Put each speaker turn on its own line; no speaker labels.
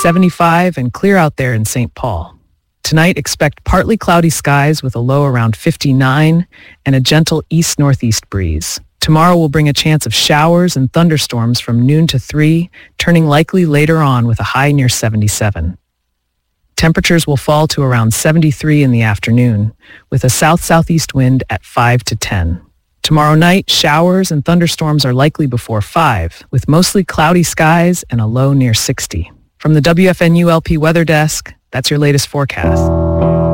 75 and clear out there in St. Paul. Tonight, expect partly cloudy skies with a low around 59 and a gentle east-northeast breeze. Tomorrow will bring a chance of showers and thunderstorms from noon to 3, turning likely later on with a high near 77. Temperatures will fall to around 73 in the afternoon, with a south-southeast wind at 5 to 10. Tomorrow night, showers and thunderstorms are likely before 5, with mostly cloudy skies and a low near 60. From the WFNU LP Weather Desk, that's your latest forecast.